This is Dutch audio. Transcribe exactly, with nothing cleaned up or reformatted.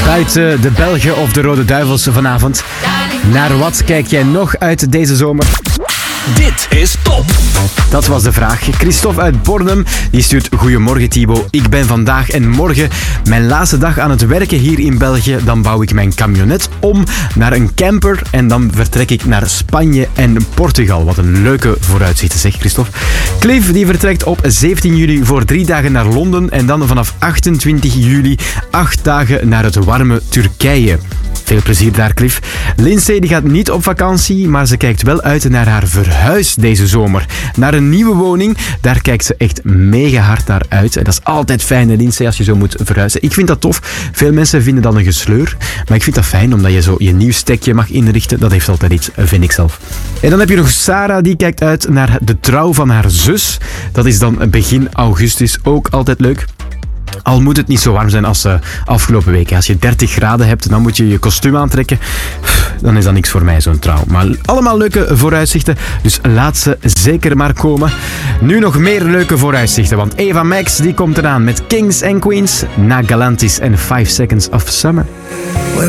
Buiten de Belgen of de Rode Duivels vanavond. Naar wat kijk jij nog uit deze zomer? Dit is Top. Dat was de vraag. Christophe uit Bornem die stuurt: Goedemorgen Thibaut. Ik ben vandaag en morgen mijn laatste dag aan het werken hier in België. Dan bouw ik mijn camionet om naar een camper en dan vertrek ik naar Spanje en Portugal. Wat een leuke vooruitzichten, zeg Christophe. Cliff die vertrekt op zeventien juli voor drie dagen naar Londen en dan vanaf achtentwintig juli acht dagen naar het warme Turkije. Veel plezier daar, Cliff. Lindsay die gaat niet op vakantie, maar ze kijkt wel uit naar haar verhuis deze zomer. Naar een nieuwe woning, daar kijkt ze echt mega hard naar uit. En dat is altijd fijn, hè, Lindsay, als je zo moet verhuizen. Ik vind dat tof. Veel mensen vinden dat een gesleur, maar ik vind dat fijn, omdat je zo je nieuw stekje mag inrichten. Dat heeft altijd iets, vind ik zelf. En dan heb je nog Sarah, die kijkt uit naar de trouw van haar zus. Dat is dan begin augustus, ook altijd leuk. Al moet het niet zo warm zijn als uh, afgelopen week. Als je dertig graden hebt, dan moet je je kostuum aantrekken. Dan is dat niks voor mij, zo'n trouw. Maar allemaal leuke vooruitzichten, dus laat ze zeker maar komen. Nu nog meer leuke vooruitzichten, want Eva Max die komt eraan met Kings and Queens na Galantis en five seconds of Summer.